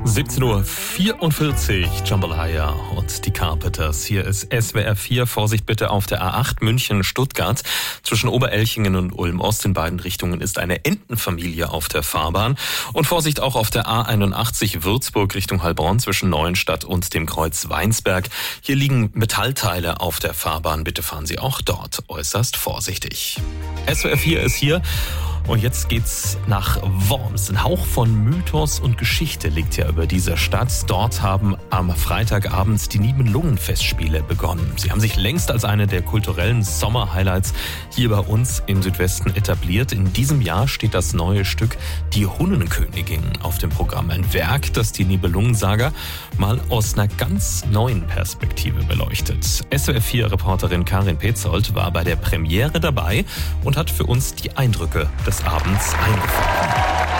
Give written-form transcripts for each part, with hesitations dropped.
17:44 Uhr, Jambalaya und die Carpenters. Hier ist SWR 4. Vorsicht bitte auf der A8 München-Stuttgart. Zwischen Oberelchingen und Ulm-Ost in beiden Richtungen ist eine Entenfamilie auf der Fahrbahn. Und Vorsicht auch auf der A81 Würzburg Richtung Heilbronn zwischen Neuenstadt und dem Kreuz Weinsberg. Hier liegen Metallteile auf der Fahrbahn. Bitte fahren Sie auch dort äußerst vorsichtig. SWR 4 ist hier. Und jetzt geht's nach Worms. Ein Hauch von Mythos und Geschichte liegt ja über dieser Stadt. Dort haben am Freitagabend die Nibelungen-Festspiele begonnen. Sie haben sich längst als eine der kulturellen Sommer-Highlights hier bei uns im Südwesten etabliert. In diesem Jahr steht das neue Stück Die Hunnenkönigin auf dem Programm. Ein Werk, das die Nibelungensaga mal aus einer ganz neuen Perspektive beleuchtet. SWR4-Reporterin Karin Petzold war bei der Premiere dabei und hat für uns die Eindrücke des Abends eingefangen.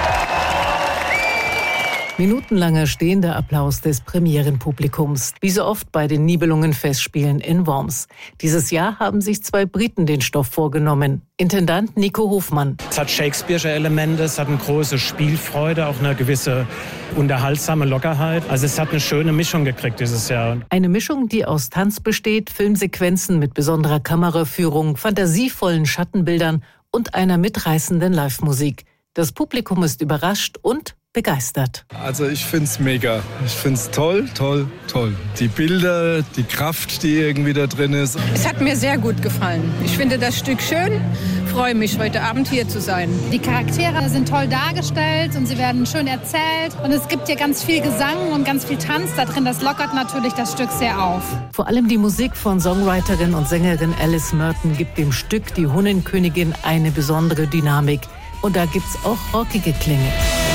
Minutenlanger stehender Applaus des Premierenpublikums, wie so oft bei den Nibelungen-Festspielen in Worms. Dieses Jahr haben sich 2 Briten den Stoff vorgenommen. Intendant Nico Hofmann. Es hat Shakespeare'sche Elemente, es hat eine große Spielfreude, auch eine gewisse unterhaltsame Lockerheit. Also es hat eine schöne Mischung gekriegt dieses Jahr. Eine Mischung, die aus Tanz besteht, Filmsequenzen mit besonderer Kameraführung, fantasievollen Schattenbildern und einer mitreißenden Live-Musik. Das Publikum ist überrascht und begeistert. Also ich find's mega. Ich find's toll. Die Bilder, die Kraft, die irgendwie da drin ist. Es hat mir sehr gut gefallen. Ich finde das Stück schön. Freue mich, heute Abend hier zu sein. Die Charaktere sind toll dargestellt und sie werden schön erzählt. Und es gibt hier ganz viel Gesang und ganz viel Tanz da drin. Das lockert natürlich das Stück sehr auf. Vor allem die Musik von Songwriterin und Sängerin Alice Merton gibt dem Stück Die Hunnenkönigin eine besondere Dynamik. Und da gibt's auch rockige Klänge.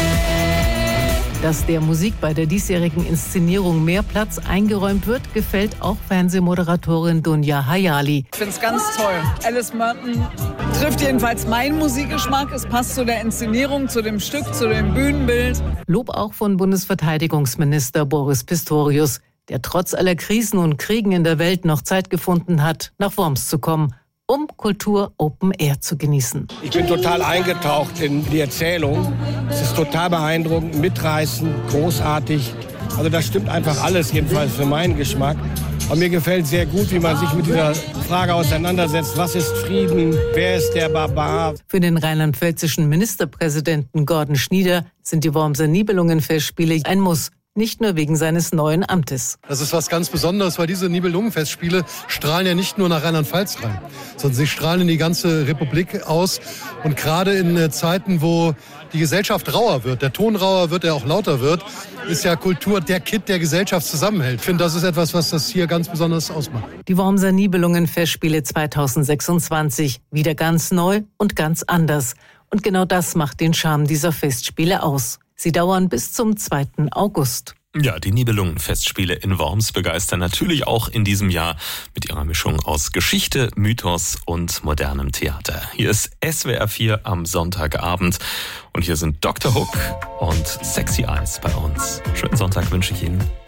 Dass der Musik bei der diesjährigen Inszenierung mehr Platz eingeräumt wird, gefällt auch Fernsehmoderatorin Dunja Hayali. Ich finde es ganz toll. Alice Merton trifft jedenfalls meinen Musikgeschmack. Es passt zu der Inszenierung, zu dem Stück, zu dem Bühnenbild. Lob auch von Bundesverteidigungsminister Boris Pistorius, der trotz aller Krisen und Kriegen in der Welt noch Zeit gefunden hat, nach Worms zu kommen, um Kultur Open Air zu genießen. Ich bin total eingetaucht in die Erzählung. Es ist total beeindruckend, mitreißend, großartig. Also das stimmt einfach alles, jedenfalls für meinen Geschmack. Und mir gefällt sehr gut, wie man sich mit dieser Frage auseinandersetzt. Was ist Frieden? Wer ist der Barbar? Für den rheinland-pfälzischen Ministerpräsidenten Gordon Schnieder sind die Wormser Nibelungen-Festspiele ein Muss. Nicht nur wegen seines neuen Amtes. Das ist was ganz Besonderes, weil diese Nibelungen-Festspiele strahlen ja nicht nur nach Rheinland-Pfalz rein, sondern sie strahlen in die ganze Republik aus. Und gerade in Zeiten, wo die Gesellschaft rauer wird, der Ton rauer wird, der auch lauter wird, ist ja Kultur der Kitt, der Gesellschaft zusammenhält. Ich finde, das ist etwas, was das hier ganz besonders ausmacht. Die Wormser Nibelungen-Festspiele 2026, wieder ganz neu und ganz anders. Und genau das macht den Charme dieser Festspiele aus. Sie dauern bis zum 2. August. Ja, die Nibelungen-Festspiele in Worms begeistern natürlich auch in diesem Jahr mit ihrer Mischung aus Geschichte, Mythos und modernem Theater. Hier ist SWR 4 am Sonntagabend und hier sind Dr. Hook und Sexy Eyes bei uns. Schönen Sonntag wünsche ich Ihnen.